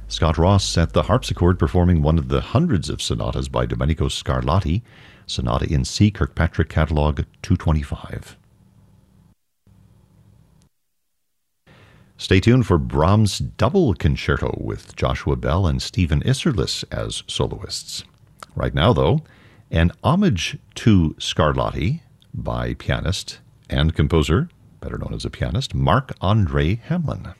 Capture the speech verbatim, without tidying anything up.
Scott Ross at the harpsichord performing one of the hundreds of sonatas by Domenico Scarlatti, Sonata in C, Kirkpatrick Catalog two twenty-five. Stay tuned for Brahms' Double Concerto with Joshua Bell and Stephen Isserlis as soloists. Right now, though, an homage to Scarlatti by pianist and composer, better known as a pianist, Marc-André Hamelin.